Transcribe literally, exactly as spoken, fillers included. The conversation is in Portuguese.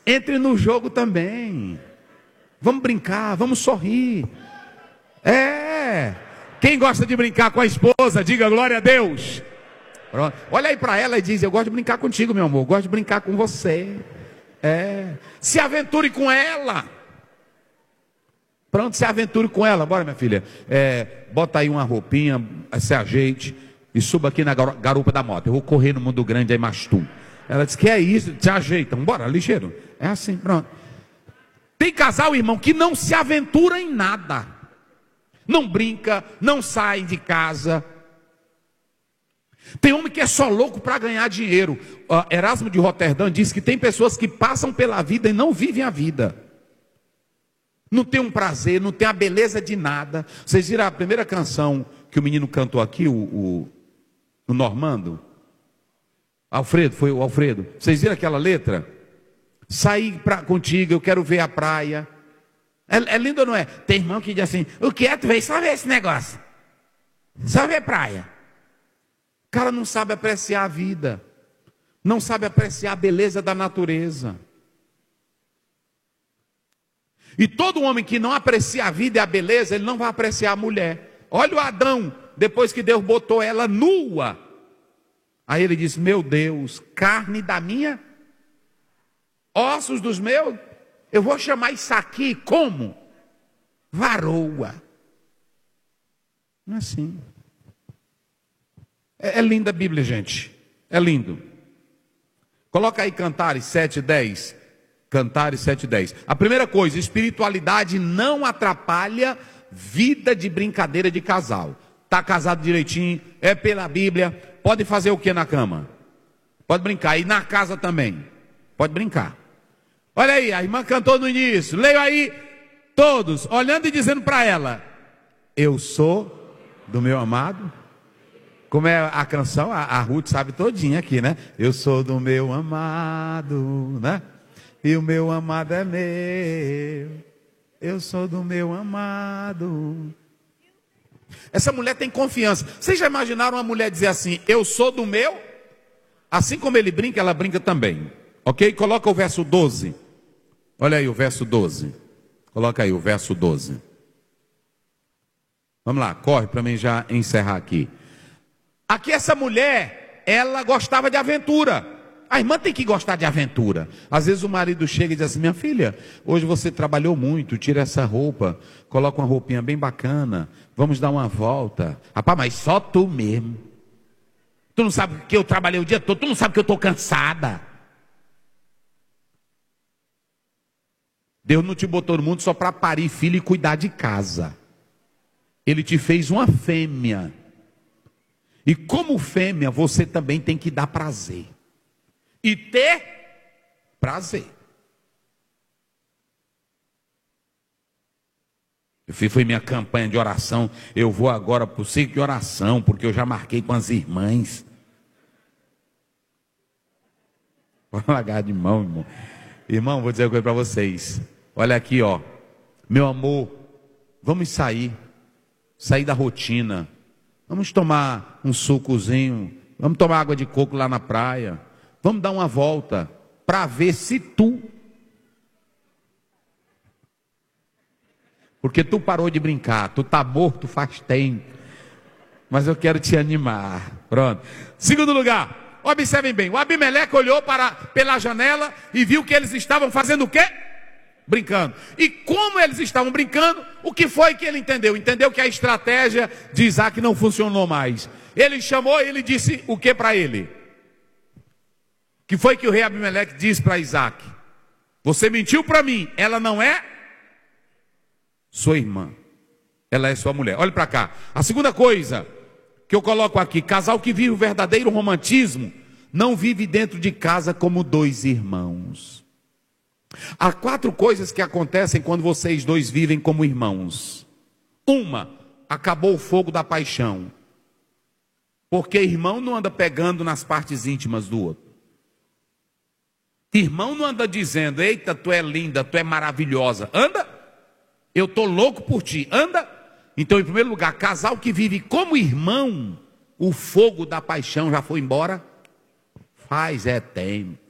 Entre no jogo também. Vamos brincar, vamos sorrir. É. Quem gosta de brincar com a esposa, diga glória a Deus. Pronto. Olha aí para ela e diz: eu gosto de brincar contigo, meu amor. Eu gosto de brincar com você. É. Se aventure com ela. Pronto, se aventure com ela. Bora, minha filha. É, bota aí uma roupinha, se ajeite e suba aqui na garupa da moto. Eu vou correr no mundo grande aí, mais tu. Ela disse: que é isso? Se ajeita. Bora, ligeiro. É assim, pronto. Tem casal, irmão, que não se aventura em nada. Não brinca, não sai de casa. Tem homem que é só louco para ganhar dinheiro. uh, Erasmo de Roterdã diz que tem pessoas que passam pela vida e não vivem a vida. Não tem um prazer, não tem a beleza de nada. Vocês viram a primeira canção que o menino cantou aqui, o, o, o Normando? Alfredo, foi o Alfredo. Vocês viram aquela letra? Sair pra, contigo, eu quero ver a praia. É, é lindo ou não é? Tem irmão que diz assim: o que é? Tu veio só ver esse negócio. Só ver praia. O cara não sabe apreciar a vida. Não sabe apreciar a beleza da natureza. E todo homem que não aprecia a vida e a beleza, ele não vai apreciar a mulher. Olha o Adão, depois que Deus botou ela nua. Aí ele disse: meu Deus, carne da minha, ossos dos meus, eu vou chamar isso aqui como? Varoa. Não é assim. É, é linda a Bíblia, gente. É lindo. Coloca aí Cantares sete, dez. Cantares sete, dez. A primeira coisa: espiritualidade não atrapalha vida de brincadeira de casal. Está casado direitinho, é pela Bíblia, pode fazer o que na cama? Pode brincar. E na casa também. Pode brincar. Olha aí, a irmã cantou no início. Leio aí, todos, olhando e dizendo para ela: eu sou do meu amado. Como é a canção? A, a Ruth sabe todinha aqui, né? Eu sou do meu amado, né? E o meu amado é meu. Eu sou do meu amado. Essa mulher tem confiança. Vocês já imaginaram uma mulher dizer assim: eu sou do meu? Assim como ele brinca, ela brinca também. Ok? Coloca o verso doze. Olha aí o verso doze. Coloca aí o verso doze. Vamos lá, corre para mim já encerrar aqui. Aqui essa mulher, ela gostava de aventura. A irmã tem que gostar de aventura. Às vezes o marido chega e diz assim: minha filha, hoje você trabalhou muito, tira essa roupa, coloca uma roupinha bem bacana, vamos dar uma volta. Rapaz, mas só tu mesmo. Tu não sabe que eu trabalhei o dia todo, tu não sabe que eu estou cansada. Deus não te botou no mundo só para parir filho e cuidar de casa. Ele te fez uma fêmea. E como fêmea, você também tem que dar prazer. E ter prazer. Eu fiz, foi minha campanha de oração. Eu vou agora para o ciclo de oração, porque eu já marquei com as irmãs. Vou largar de mão, irmão. Irmão, vou dizer uma coisa para vocês. Olha aqui, ó. Meu amor, vamos sair. Sair da rotina. Vamos tomar um sucozinho. Vamos tomar água de coco lá na praia. Vamos dar uma volta para ver se tu, porque tu parou de brincar, tu tá morto faz tempo, mas eu quero te animar. Pronto. Segundo lugar, observem bem, o Abimeleque olhou para, pela janela e viu que eles estavam fazendo o quê? Brincando. E como eles estavam brincando, o que foi que ele entendeu? Entendeu que a estratégia de Isaac não funcionou mais. Ele chamou e ele disse o que para ele? Que foi que o rei Abimeleque disse para Isaac: você mentiu para mim, ela não é sua irmã, ela é sua mulher. Olha para cá. A segunda coisa que eu coloco aqui: casal que vive o verdadeiro romantismo não vive dentro de casa como dois irmãos. Há quatro coisas que acontecem quando vocês dois vivem como irmãos. Uma, acabou o fogo da paixão, porque irmão não anda pegando nas partes íntimas do outro. Irmão não anda dizendo: eita, tu é linda, tu é maravilhosa. Anda? Eu estou louco por ti. Anda? Então, em primeiro lugar, casal que vive como irmão, o fogo da paixão já foi embora? Faz é tempo.